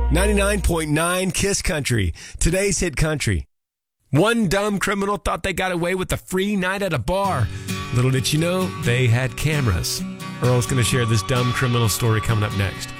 99.9 Kiss Country, today's hit country. One dumb criminal thought they got away with a free night at a bar. Little did you know, they had cameras. Earl's going to share this dumb criminal story coming up next.